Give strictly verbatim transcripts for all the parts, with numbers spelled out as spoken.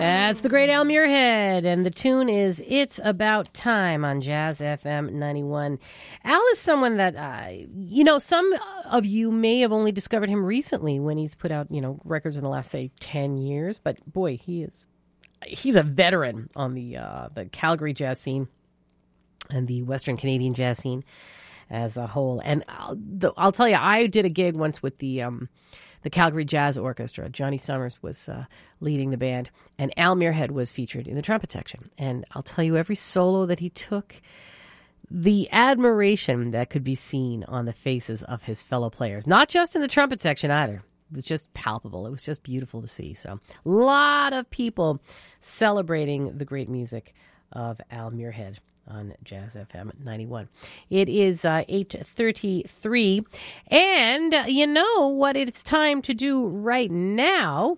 That's the great Al Muirhead, and the tune is It's About Time on Jazz F M ninety-one. Al is someone that, uh, you know, some of you may have only discovered him recently when he's put out, you know, records in the last, say, ten years. But, boy, he is, he's a veteran on the uh, the Calgary jazz scene and the Western Canadian jazz scene as a whole. And I'll, the, I'll tell you, I did a gig once with the... Um, The Calgary Jazz Orchestra. Johnny Summers was uh, leading the band, and Al Muirhead was featured in the trumpet section. And I'll tell you, every solo that he took, the admiration that could be seen on the faces of his fellow players, not just in the trumpet section either. It was just palpable. It was just beautiful to see. So, a lot of people celebrating the great music of Al Muirhead on Jazz F M ninety-one. It is uh, eight thirty-three, and uh, you know what it's time to do right now?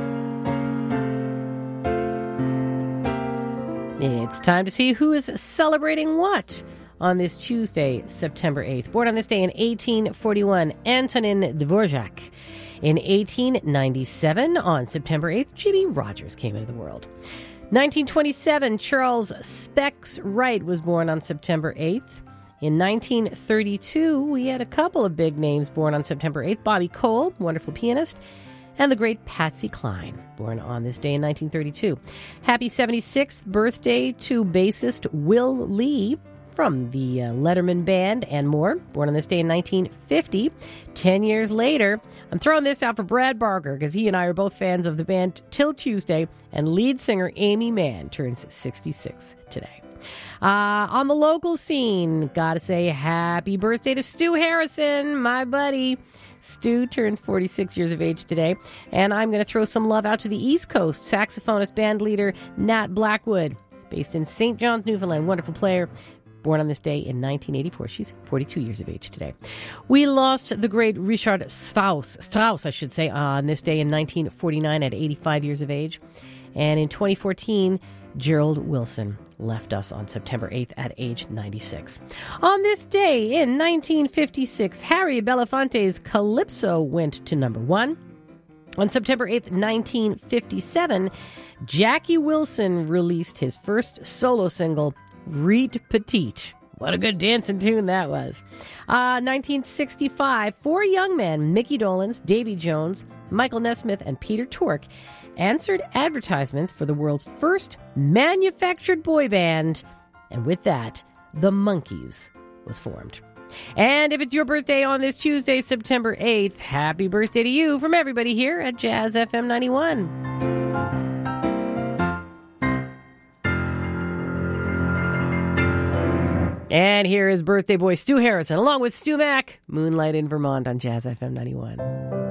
It's time to see who is celebrating what on this Tuesday, September eighth. Born on this day in eighteen forty-one, Antonin Dvorak. In eighteen ninety-seven, on September eighth, Jimmy Rogers came into the world. nineteen twenty-seven, Charles Specs Wright was born on September eighth. In nineteen thirty-two, we had a couple of big names born on September eighth. Bobby Cole, wonderful pianist, and the great Patsy Cline, born on this day in nineteen thirty-two. Happy seventy-sixth birthday to bassist Will Lee from the uh, Letterman Band and more, born on this day in nineteen fifty. Ten years later, I'm throwing this out for Brad Barker because he and I are both fans of the band Till Tuesday, and lead singer Amy Mann turns sixty-six today. Uh, on the local scene, gotta say happy birthday to Stu Harrison, my buddy. Stu turns forty-six years of age today, and I'm going to throw some love out to the East Coast. Saxophonist, band leader Nat Blackwood, based in Saint John's, Newfoundland, wonderful player. Born on this day in nineteen eighty-four. She's forty-two years of age today. We lost the great Richard Strauss, Strauss, I should say, on this day in nineteen forty-nine at eighty-five years of age. And in twenty fourteen, Gerald Wilson left us on September eighth at age ninety-six. On this day in nineteen fifty-six, Harry Belafonte's Calypso went to number one. On September eighth, nineteen fifty-seven, Jackie Wilson released his first solo single, Reet Petite. What a good dancing tune that was. Uh, nineteen sixty-five, four young men, Mickey Dolenz, Davy Jones, Michael Nesmith, and Peter Tork, answered advertisements for the world's first manufactured boy band. And with that, the Monkees was formed. And if it's your birthday on this Tuesday, September eighth, happy birthday to you from everybody here at Jazz F M ninety-one. And here is birthday boy Stu Harrison, along with Stu Mack, Moonlight in Vermont on Jazz F M ninety-one.